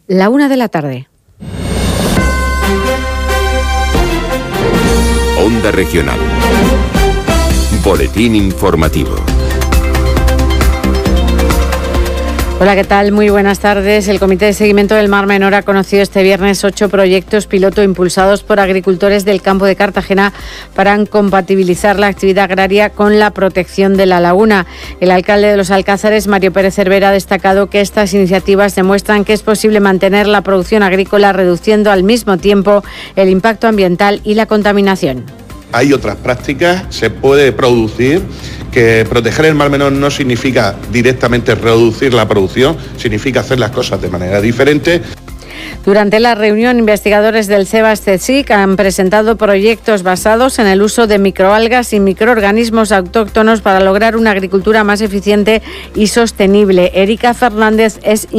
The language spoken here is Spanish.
1:00 p.m. Onda Regional. Boletín informativo. Hola, ¿qué tal? Muy buenas tardes. El Comité de Seguimiento del Mar Menor ha conocido este viernes 8 proyectos piloto impulsados por agricultores del campo de Cartagena para compatibilizar la actividad agraria con la protección de la laguna. El alcalde de Los Alcázares, Mario Pérez Cervera, ha destacado que estas iniciativas demuestran que es posible mantener la producción agrícola reduciendo al mismo tiempo el impacto ambiental y la contaminación. Hay otras prácticas, se puede producir, que proteger el Mar Menor no significa directamente reducir la producción, significa hacer las cosas de manera diferente. Durante la reunión, investigadores del CEBAS-CSIC han presentado proyectos basados en el uso de microalgas y microorganismos autóctonos para lograr una agricultura más eficiente y sostenible. Erika Fernández es